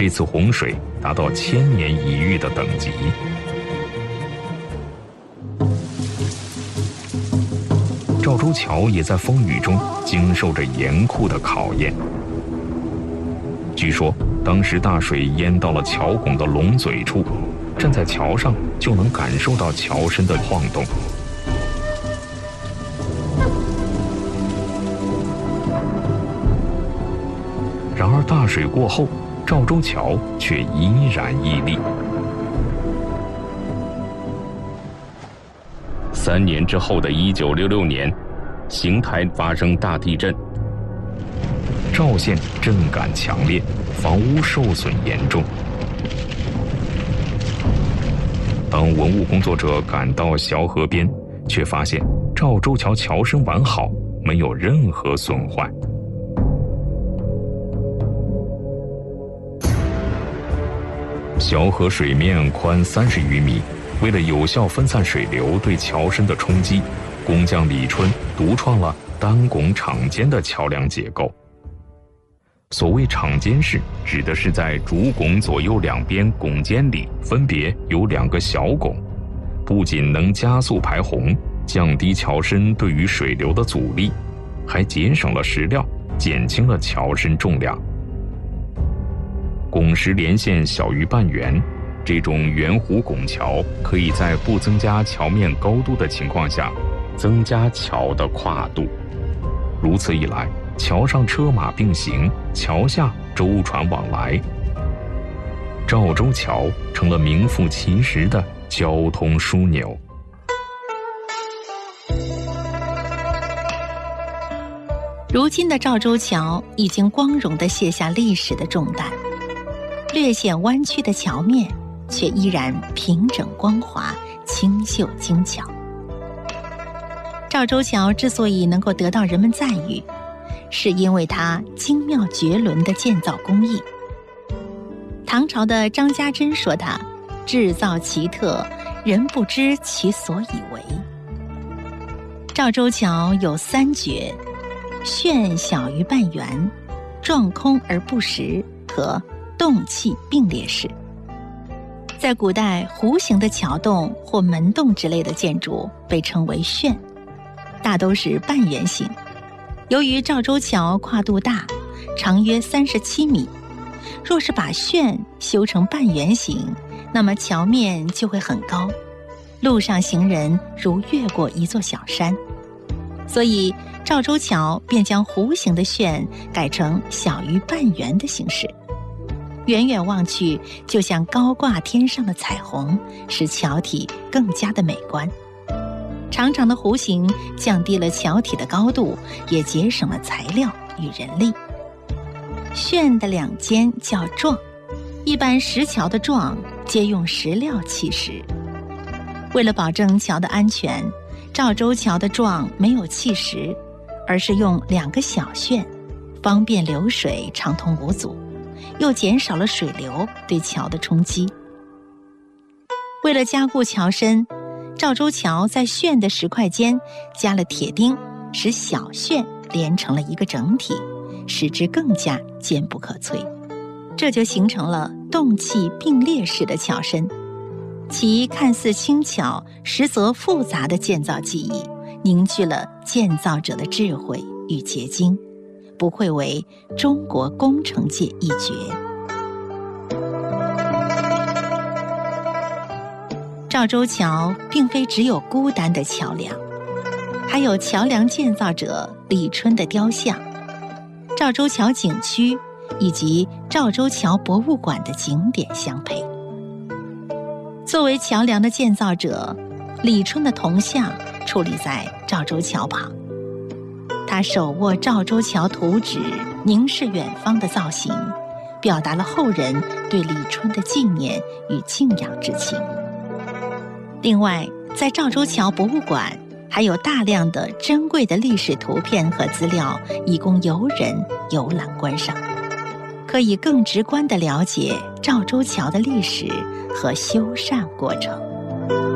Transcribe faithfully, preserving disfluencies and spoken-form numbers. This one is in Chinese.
这次洪水达到千年一遇的等级。赵州桥也在风雨中经受着严酷的考验。据说当时大水淹到了桥拱的龙嘴处，站在桥上就能感受到桥身的晃动。然而大水过后，赵州桥却依然屹立。三年之后的一九六六年，邢台发生大地震，赵县震感强烈，房屋受损严重。当文物工作者赶到小河边，却发现赵州桥桥身完好，没有任何损坏。小河水面宽三十余米，为了有效分散水流对桥身的冲击，工匠李春独创了单拱敞肩的桥梁结构。所谓敞肩式，指的是在主拱左右两边拱肩里分别有两个小拱，不仅能加速排洪，降低桥身对于水流的阻力，还节省了石料，减轻了桥身重量。拱石连线小于半圆，这种圆弧拱桥可以在不增加桥面高度的情况下，增加桥的跨度。如此一来，桥上车马并行，桥下舟船往来，赵州桥成了名副其实的交通枢纽。 如今的赵州桥已经光荣地卸下历史的重担，略显弯曲的桥面却依然平整光滑、清秀精巧。赵州桥之所以能够得到人们赞誉，是因为它精妙绝伦的建造工艺。唐朝的张家珍说它制造奇特，人不知其所以为。赵州桥有三绝：旋小于半圆、撞空而不实和洞气并列式。在古代，弧形的桥洞或门洞之类的建筑被称为旋，大都是半圆形。由于赵州桥跨度大，长约三十七米，若是把旋修成半圆形，那么桥面就会很高，路上行人如越过一座小山。所以赵州桥便将弧形的旋改成小于半圆的形式，远远望去就像高挂天上的彩虹，使桥体更加的美观。长长的弧形降低了桥体的高度，也节省了材料与人力。旋的两肩叫撞，一般石桥的撞皆用石料砌石。为了保证桥的安全，赵州桥的撞没有砌石，而是用两个小旋，方便流水畅通无阻，又减少了水流对桥的冲击。为了加固桥身，赵州桥在旋的石块间加了铁钉，使小旋连成了一个整体，使之更加坚不可摧。这就形成了洞气并列式的桥身。其看似轻巧，实则复杂的建造技艺，凝聚了建造者的智慧与结晶，不愧为中国工程界一绝。赵州桥并非只有孤单的桥梁，还有桥梁建造者李春的雕像、赵州桥景区以及赵州桥博物馆的景点相配。作为桥梁的建造者，李春的铜像矗立在赵州桥旁，他手握赵州桥图纸，凝视远方的造型，表达了后人对李春的纪念与敬仰之情。另外，在赵州桥博物馆还有大量的珍贵的历史图片和资料，以供游人游览观赏，可以更直观地了解赵州桥的历史和修缮过程。